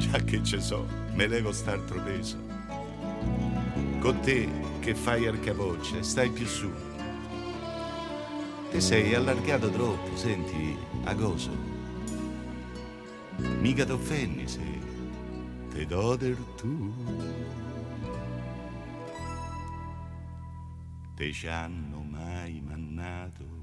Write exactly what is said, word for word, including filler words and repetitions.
già che ce so, me levo st'altro peso. Con te che fai il capoccia, stai più su. Te sei allargato troppo, senti, a coso. Mica t'offendi se te do del tu. Te ci hanno mai mannato